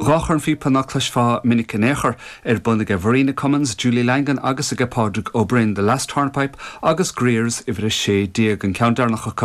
Ráchar an fi panachtas fá minic néchar bunnig Verena Cummins, Julie Langan agus a Padraig O'Brien, The Last Turnpike agus Greers ifir sé diag an countdown nach